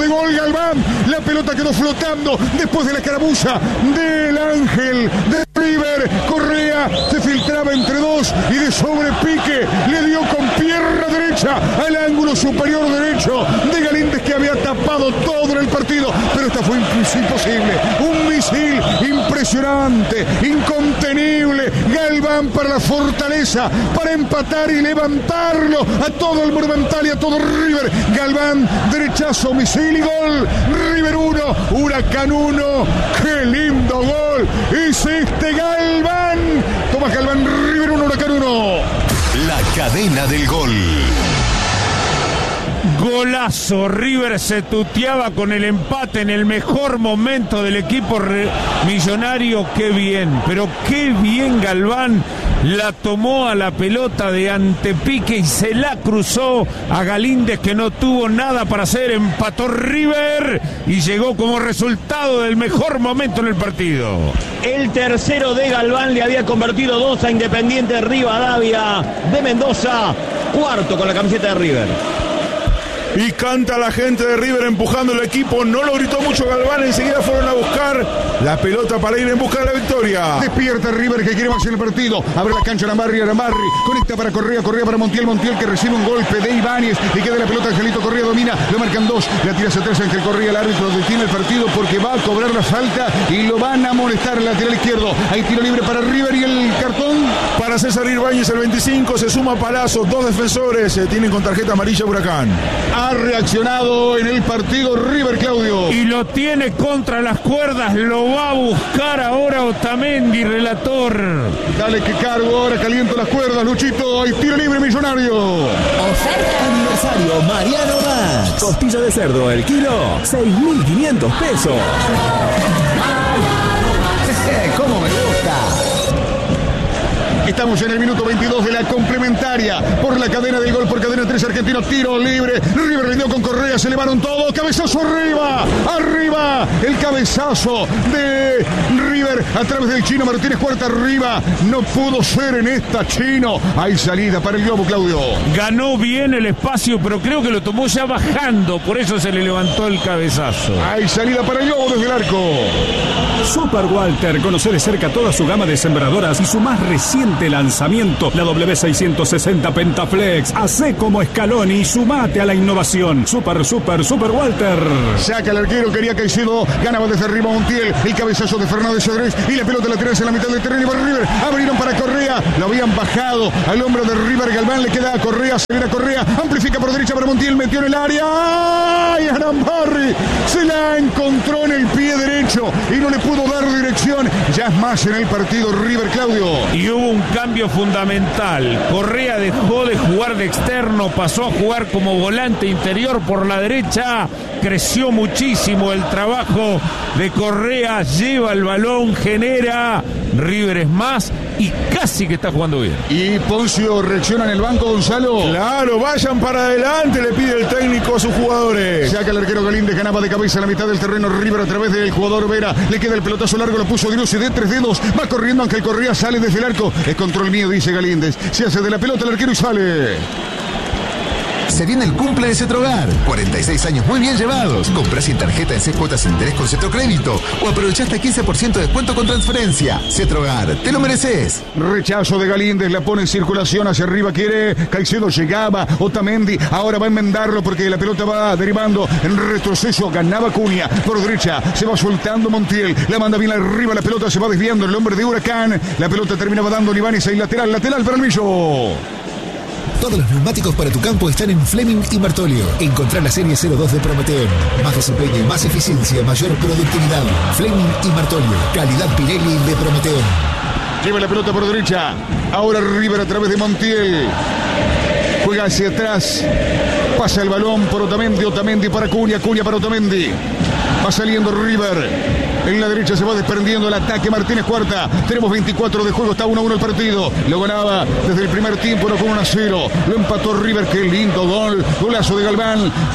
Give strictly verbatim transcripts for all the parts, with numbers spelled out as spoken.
de gol Galván. La pelota quedó flotando después de la escaramuza del Ángel de River. Correa se filtraba entre dos y de sobrepique le dio con pierna derecha al ángulo superior derecho de Galíndez, que había tapado todo en el partido, pero esta fue imposible. Un misil impresionante, incontenible. Galván para la Fortaleza, para empatar y levantarlo a todo el Monumental y a todo River. Galván, derechazo, misil y gol. River uno, Huracán uno. ¡Qué lindo gol! Es este Galván. Tomás Galván, River uno, Huracán uno. La cadena del gol. Golazo, River se tuteaba con el empate en el mejor momento del equipo re- millonario. Qué bien, pero qué bien Galván la tomó a la pelota de antepique y se la cruzó a Galíndez, que no tuvo nada para hacer. Empató River y llegó como resultado del mejor momento en el partido. El tercero de Galván le había convertido dos a Independiente Rivadavia de Mendoza. Cuarto con la camiseta de River. Y canta la gente de River empujando el equipo. No lo gritó mucho Galván. Enseguida fueron a buscar la pelota para ir en busca de la victoria. Despierta River, que quiere más en el partido. Abre la cancha Arambarri, Arambarri. Conecta para Correa, Correa para Montiel, Montiel que recibe un golpe de Ibáñez y queda la pelota. Angelito Correa domina, lo marcan dos. La tira hacia atrás Ángel Correa. El árbitro detiene el partido porque va a cobrar la falta y lo van a molestar el lateral izquierdo. Hay tiro libre para River y el cartón para César Ibáñez, el veinticinco. Se suma Palazzo. Dos defensores se tienen con tarjeta amarilla Huracán. Ha reaccionado en el partido River, Claudio. Y lo tiene contra las cuerdas, lo va a buscar ahora Otamendi, relator. Dale que cargo, ahora caliento las cuerdas, Luchito. Hay tiro libre Millonario. Oferta aniversario Mariano Max. Costilla de cerdo el kilo, seis mil quinientos pesos. ¿Cómo me gusta? Estamos en el minuto veintidós de la complementaria por la cadena del gol, por Cadena tres Argentino. Tiro libre, River le dio con Correa, se elevaron todos, cabezazo arriba, arriba, el cabezazo de River a través del Chino Martínez, cuarta arriba, no pudo ser en esta, Chino. Hay salida para el Globo, Claudio. Ganó bien el espacio, pero creo que lo tomó ya bajando, por eso se le levantó el cabezazo. Hay salida para el Globo desde el arco. Super Walter, conoce de cerca toda su gama de sembradoras y su más reciente lanzamiento, la W seiscientos sesenta Pentaflex. Hacé como Scaloni y sumate a la innovación. Super, super, super Walter. Saca el arquero, quería Caicedo, ganaba desde arriba Montiel, el cabezazo de Fernández Odrés y la pelota lateral en la mitad del terreno y para River. Abrieron para Correa, lo habían bajado al hombro de River. Galván le queda a Correa, se viene a Correa, amplifica por derecha para Montiel, metió en el área. ¡Ay, Arambarri! Se la encontró en el pie derecho y no le pudo dar dirección. Ya es más en el partido River, Claudio. Y hubo un cambio fundamental. Correa dejó de jugar de externo, pasó a jugar como volante interior por la derecha. Creció muchísimo el trabajo de Correa, lleva el balón, genera. River es más y casi que está jugando bien. Y Poncio reacciona en el banco, Gonzalo. Claro, vayan para adelante, le pide el técnico a sus jugadores. Saca el arquero Galíndez, ganaba de cabeza en la mitad del terreno River a través del jugador Vera. Le queda el pelotazo largo, lo puso Dirucci de tres dedos. Va corriendo Ángel Correa, sale desde el arco. Es control mío, dice Galíndez. Se hace de la pelota el arquero y sale. Se viene el cumple de Cetrogar. cuarenta y seis años muy bien llevados. Comprá sin tarjeta en seis cuotas sin interés con Cetrocrédito. O aprovechá hasta quince por ciento de descuento con transferencia. Cetrogar, te lo mereces. Rechazo de Galíndez, la pone en circulación hacia arriba. Quiere Caicedo, llegaba Otamendi. Ahora va a enmendarlo porque la pelota va derivando en retroceso. Ganaba Cunha por derecha. Se va soltando Montiel. La manda bien arriba. La pelota se va desviando. El hombre de Huracán. La pelota terminaba dando Ibáñez ahí lateral. Lateral para el Millo. Todos los neumáticos para tu campo están en Fleming y Martolio. Encontrá la serie cero dos de Prometeon. Más desempeño, más eficiencia, mayor productividad. Fleming y Martolio. Calidad Pirelli de Prometeon. Lleva la pelota por derecha. Ahora River a través de Montiel. Juega hacia atrás. Pasa el balón por Otamendi. Otamendi para Cunha. Cunha para Otamendi. Va saliendo River. En la derecha se va desprendiendo el ataque Martínez Cuarta. Tenemos veinticuatro de juego, está uno a uno el partido. Lo ganaba desde el primer tiempo, no con uno a cero. Lo empató River, qué lindo gol. Golazo de Galván.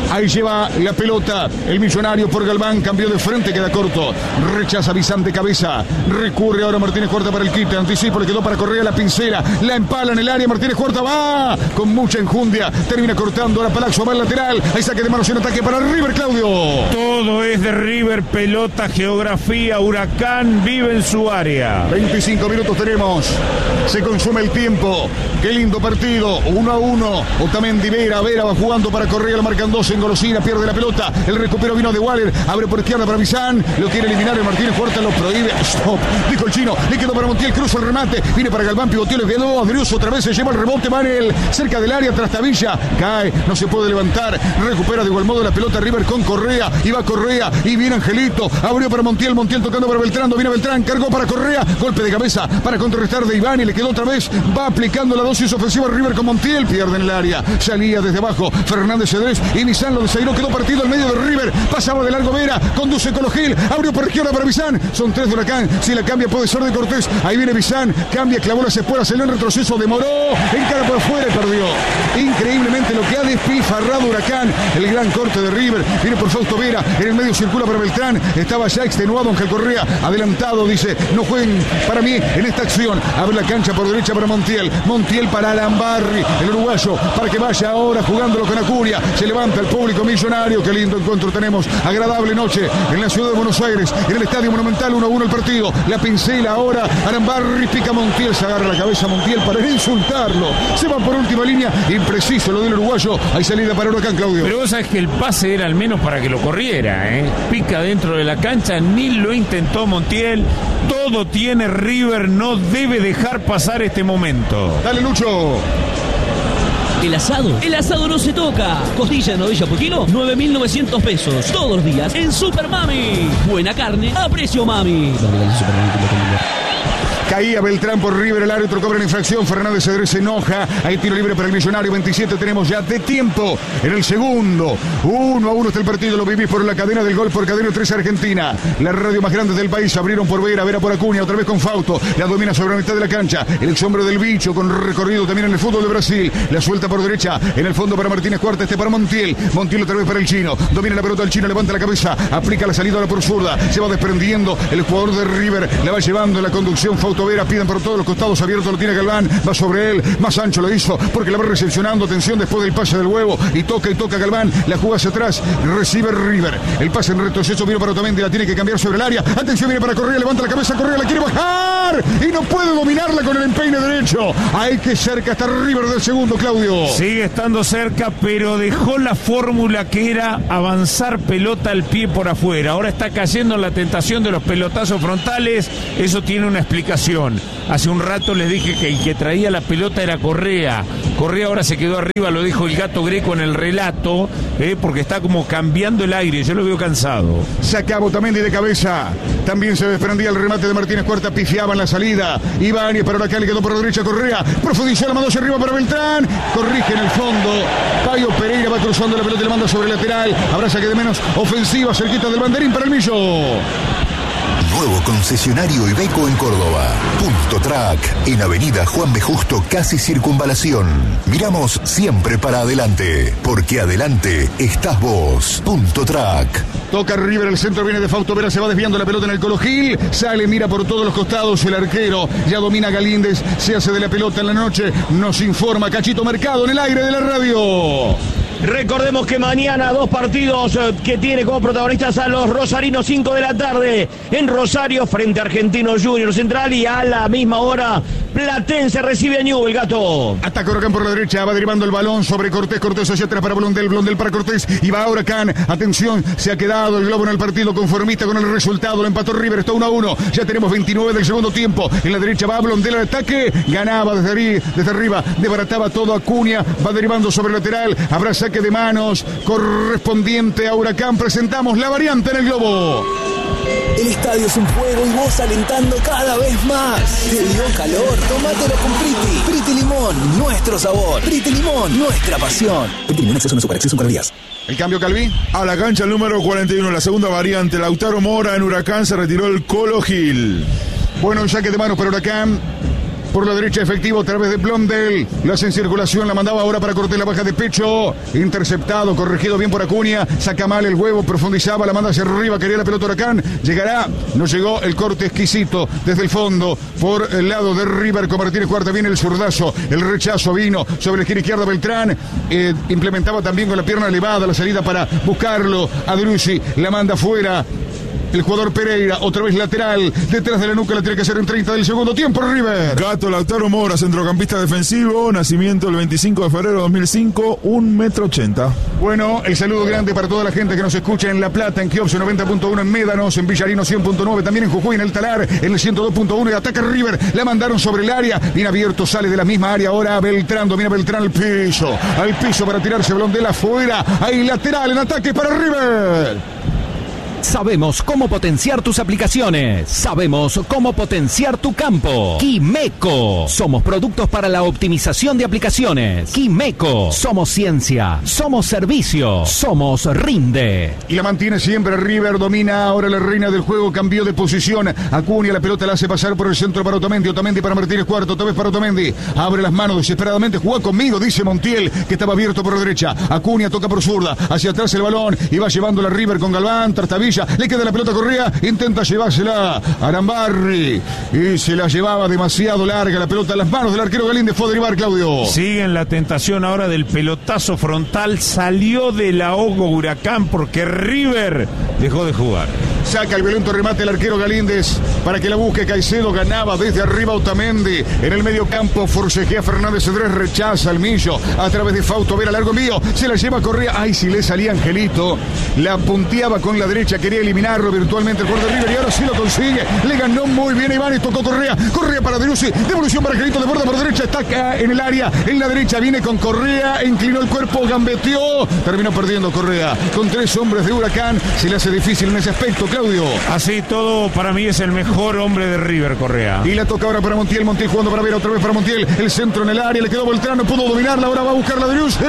Ahí lleva la pelota el Millonario por Galván, cambió de frente, queda corto, rechaza Bizán de cabeza, recurre ahora Martínez Cuarta para el quite, anticipo, le quedó para Correa la pincera, la empala en el área, Martínez Cuarta va con mucha enjundia, termina cortando, ahora Palazzo va al lateral, hay saque de manos en ataque para River, Claudio. Todo es de River, pelota, geografía, Huracán vive en su área. veinticinco minutos tenemos, se consume el tiempo, qué lindo partido, uno a uno, Otamendi, Vera, Vera va jugando para Correa, lo marcan dos en Golosina, pierde la pelota, el recupero vino de Waller, abre por izquierda para Bizán, lo quiere eliminar el Martínez Cuarta, lo prohíbe, stop, dijo el chino, le quedó para Montiel, cruza el remate, viene para Galván, pivoteó, le quedó, Adriuso otra vez se lleva el rebote, Manel, cerca del área, Trastavilla, cae, no se puede levantar, recupera de igual modo la pelota River con Correa, y va Correa, y viene Angelito, abrió para Montiel, Montiel tocando para Beltrán, viene Beltrán, cargó para Correa, golpe de cabeza para contrarrestar de Iván, y le quedó otra vez, va aplicando la dosis ofensiva River con Montiel, pierde en el área, salía desde abajo, Fernández Cedrés, y Bizán lo desairó, quedó partido al medio de River, pasaba de largo Vera, conduce Colo Gil, abrió por izquierda para Bizán, son tres de Huracán, si la cambia puede ser de Cortés, ahí viene Bizán, cambia, clavó las espuelas, salió en retroceso, demoró, encara por afuera y perdió. Increíblemente lo que ha despilfarrado Huracán, el gran corte de River, viene por Fausto Vera, en el medio circula para Beltrán, estaba ya extenuado Ángel Correa, adelantado, dice, no jueguen para mí en esta acción, abre la cancha por derecha para Montiel, Montiel para Alambarri, el uruguayo, para que vaya ahora jugándolo con Acuria, se levanta el público Millonario, qué lindo encuentro tenemos, agradable noche en la ciudad de Buenos Aires, en el Estadio Monumental, uno a uno el partido, la pincela ahora, Alambarri pica Montiel, se agarra la cabeza Montiel para insultarlo, se va por última línea, impreciso lo del uruguayo, hay salida para Huracán, Claudio. Pero vos sabés que el pase era al menos para que lo corriera, ¿eh? Pica dentro de la cancha, ni lo intentó Montiel, todo tiene River, no debe dejar pasar este momento. Dale, Lucho. El asado, el asado no se toca. Costilla de novilla por kilo, nueve mil novecientos pesos. Todos los días en Super Mami. Buena carne a precio Mami. Caía Beltrán por River, el árbitro cobra la infracción, Fernández Cedrés se enoja, hay tiro libre para el Millonario, veintisiete tenemos ya de tiempo en el segundo, uno a uno está el partido, lo vivís por la cadena del gol por Cadena tres Argentina, la radio más grande del país, abrieron por Vera, Vera por Acuña, otra vez con Fausto, la domina sobre la mitad de la cancha, el ex hombre del bicho con recorrido también en el fútbol de Brasil, la suelta por derecha, en el fondo para Martínez Cuarta, este para Montiel, Montiel otra vez para el chino, domina la pelota el chino, levanta la cabeza, aplica la salida ahora por zurda, se va desprendiendo el jugador de River, la va llevando en la conducción Fausto Vera, piden por todos los costados, abierto lo tiene Galván, va sobre él, más ancho lo hizo, porque la va recepcionando, atención después del pase del huevo, y toca y toca Galván, la juega hacia atrás, recibe River, el pase en retroceso, vino para Otamendi, la tiene que cambiar sobre el área, atención, viene para Correa, levanta la cabeza, Correa la quiere bajar, y no puede dominarla con el empeine derecho, hay que cerca está River del segundo, Claudio. Sigue estando cerca, pero dejó la fórmula que era avanzar pelota al pie por afuera, ahora está cayendo en la tentación de los pelotazos frontales, eso tiene una explicación. Hace un rato les dije que el que traía la pelota era Correa. Correa ahora se quedó arriba, lo dijo el Gato Greco en el relato, eh, porque está como cambiando el aire, yo lo veo cansado. Se acabó Otamendi de cabeza, también se desprendía el remate de Martínez Cuarta, pifiaba en la salida, Ibáñez para Huracán, le quedó por derecha Correa, profundizó, la mandó hacia arriba para Beltrán, corrige en el fondo, Payo Pereira va cruzando la pelota y la manda sobre el lateral, habrá saque de menos, ofensiva, cerquita del banderín para el Millo. Nuevo concesionario Iveco en Córdoba. Punto Track, en Avenida Juan B. Justo, casi Circunvalación. Miramos siempre para adelante, porque adelante estás vos. Punto Track. Toca River, el centro viene de Fausto Vera, se va desviando la pelota en el Colo Gil, sale, mira por todos los costados, el arquero, ya domina Galíndez, se hace de la pelota en la noche, nos informa Cachito Mercado en el aire de la radio. Recordemos que mañana dos partidos que tiene como protagonistas a los rosarinos, cinco de la tarde en Rosario frente a Argentinos Juniors Central, y a la misma hora Platense recibe a Newell, Gato. Ataca Huracán por la derecha, va derivando el balón sobre Cortés, Cortés hacia atrás para Blondel, Blondel para Cortés, y va Huracán, atención, se ha quedado el globo en el partido, conformista con el resultado, lo empató River, está uno a uno, ya tenemos veintinueve del segundo tiempo, en la derecha va Blondel al ataque, ganaba desde, ahí, desde arriba, desbarataba todo Acuña, va derivando sobre el lateral, habrá saque de manos correspondiente a Huracán, presentamos la variante en el globo. El estadio es un juego y vos alentando cada vez más. ¿Te dio calor? Tómatelo con Priti. Priti Limón, nuestro sabor. Priti Limón, nuestra pasión. Priti Limón, exceso no azúcar, exceso en calorías. El cambio, Calví. A la cancha el número cuarenta y uno, la segunda variante. Lautaro Mora en Huracán, se retiró el Colo Gil. Bueno, el saque de manos para Huracán. por la derecha efectivo a través de Blondel. La hace en circulación, la mandaba ahora para Cortés, la baja de pecho. Interceptado, corregido bien por Acuña. Saca mal el huevo, profundizaba, la manda hacia arriba, quería la pelota Huracán. Llegará, no llegó el corte exquisito desde el fondo por el lado de River con Martínez Cuarta. Viene el zurdazo, el rechazo vino sobre la esquina izquierda Beltrán. Eh, implementaba también con la pierna elevada la salida para buscarlo a Driussi. La manda fuera. El jugador Pereira, otra vez lateral, detrás de la nuca, la tiene que hacer en treinta del segundo tiempo, River. Gato Lautaro Mora, centrocampista defensivo, nacimiento el veinticinco de febrero de dos mil cinco, un metro ochenta. Bueno, el saludo grande para toda la gente que nos escucha en La Plata, en Kiopso noventa punto uno, en Médanos, en Villarino cien punto nueve, también en Jujuy, en El Talar, en el ciento dos punto uno, y ataca River, la mandaron sobre el área, bien abierto, sale de la misma área, ahora Beltrán, domina Beltrán al piso, al piso para tirarse Blondel afuera, ahí lateral, en ataque para River. Sabemos cómo potenciar tus aplicaciones. Sabemos cómo potenciar tu campo. Quimeco. Somos productos para la optimización de aplicaciones. Quimeco. Somos ciencia. Somos servicio. Somos Rinde. Y la mantiene siempre River. Domina ahora la reina del juego. Cambió de posición. Acuña la pelota la hace pasar por el centro para Otamendi. Otamendi para Martínez Cuarto. Otra vez para Otamendi. Abre las manos desesperadamente. Juega conmigo, dice Montiel, que estaba abierto por la derecha. Acuña toca por zurda. Hacia atrás el balón. Y va llevando la River con Galván. Tartavilla. Le queda la pelota a Correa, intenta llevársela a Arambarri y se la llevaba demasiado larga la pelota en las manos del arquero Galíndez. Fue a derivar, Claudio. Siguen la tentación ahora del pelotazo frontal. Salió del ahogo Huracán porque River dejó de jugar. Saca el violento remate el arquero Galíndez para que la busque Caicedo. Ganaba desde arriba Otamendi. En el medio campo forcejea Fernández Cedrés. Rechaza al Millo a través de Fausto Vera. Largo envío. Se la lleva Correa. Ay, si le salía Angelito. La punteaba con la derecha. Quería eliminarlo virtualmente el jugador de River. Y ahora sí lo consigue. Le ganó muy bien Iván y tocó Correa. Correa para Driussi. Devolución para Angelito. De borda por derecha. Está acá en el área. En la derecha viene con Correa. Inclinó el cuerpo. Gambeteó. Terminó perdiendo Correa. Con tres hombres de Huracán. Se le hace difícil en ese aspecto, Claudio. Así todo, para mí es el mejor hombre de River, Correa. Y la toca ahora para Montiel. Montiel jugando para Vera, otra vez para Montiel. El centro en el área, le quedó Beltrán, no pudo dominarla. Ahora va a buscar la de Driussi.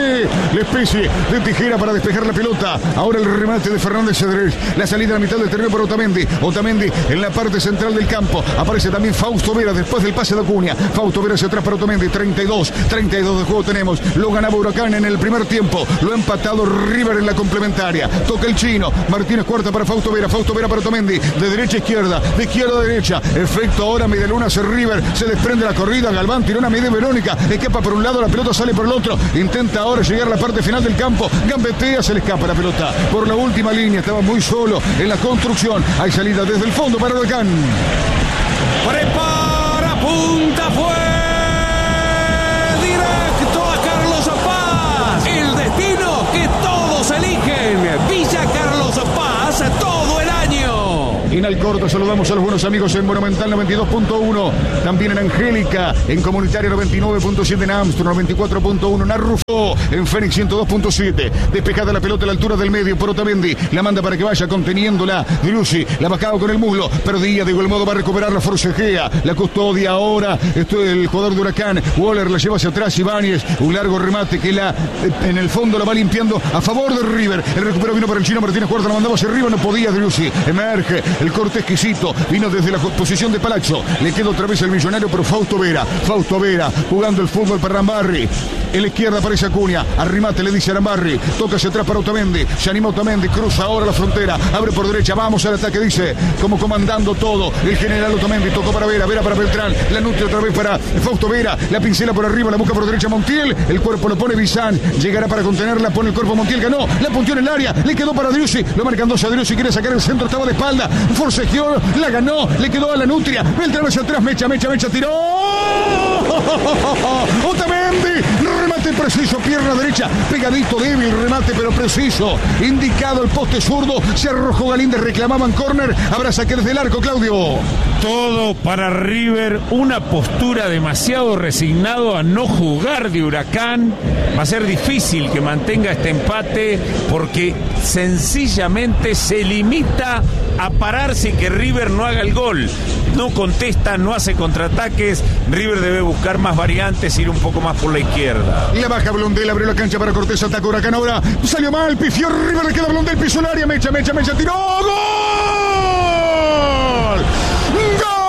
La especie de tijera para despejar la pelota. Ahora el remate de Fernández Cedrés. La salida a la mitad del terreno para Otamendi. Otamendi en la parte central del campo. Aparece también Fausto Vera después del pase de Acuña. Fausto Vera hacia atrás para Otamendi. treinta y dos. treinta y dos de juego tenemos. Lo ganaba Huracán en el primer tiempo. Lo ha empatado River en la complementaria. Toca el chino. Martínez Cuarta para Fausto Vera. Fausto Vera para Otamendi, de derecha a izquierda, de izquierda a derecha, efecto ahora Medialuna hace River, se desprende la corrida, Galván tiró una media Verónica, escapa por un lado, la pelota sale por el otro, intenta ahora llegar a la parte final del campo, gambetea, se le escapa la pelota, por la última línea, estaba muy solo en la construcción, hay salida desde el fondo para Huracán. Prepara, punta, fue directo a Carlos Paz, el destino que todos eligen, Villa Carlos Paz, todo el año. En Alcorta saludamos a los buenos amigos en Monumental noventa y dos punto uno, también en Angélica, en Comunitaria noventa y nueve punto siete, en Amsterdam noventa y cuatro punto uno, en Arrufo, en Fénix ciento dos punto siete, despejada la pelota a la altura del medio por Otamendi, la manda para que vaya conteniéndola Driussi, la bajaba con el muslo, perdía de igual modo, va a recuperar la forcejea, la custodia ahora, esto es el jugador de Huracán, Waller la lleva hacia atrás, Ibáñez, un largo remate que la en el fondo la va limpiando a favor de River, el recupero vino para el chino Martínez Cuarta, la mandaba hacia arriba, no podía Driussi, emerge, el corte exquisito, vino desde la posición de Palazzo, le queda otra vez el millonario, pero Fausto Vera, Fausto Vera, jugando el fútbol para Arambarri, en la izquierda aparece Acuña, arrimate le dice Arambarri, toca hacia atrás para Otamendi, se anima Otamendi, cruza ahora la frontera, abre por derecha, vamos al ataque, dice, como comandando todo, el general Otamendi, tocó para Vera, Vera para Beltrán, la nutre otra vez para Fausto Vera, la pincela por arriba, la busca por derecha Montiel, el cuerpo lo pone Bizán, llegará para contenerla, pone el cuerpo Montiel, ganó, la puntió en el área, le quedó para Driussi, lo marcan dos a Driussi, quiere sacar el centro, estaba de espalda, forcejeó, la ganó, le quedó a la nutria, Beltrán hacia atrás, mecha, mecha, mecha, tiró, Otamendi, remate preciso, pierna derecha, pegadito, débil, remate pero preciso, indicado el poste zurdo, se arrojó Galíndez, reclamaban córner, habrá saque desde el arco, Claudio. Todo para River, una postura demasiado resignado a no jugar de Huracán, va a ser difícil que mantenga este empate porque sencillamente se limita a pararse y que River no haga el gol, no contesta, no hace contraataques, River debe buscar más variantes, ir un poco más por la izquierda. La baja Blondel, abrió la cancha para Cortés, ataca Huracán ahora, salió mal, pifió River, le queda Blondel, pisó el área, mecha, mecha, mecha, tiró, ¡gol!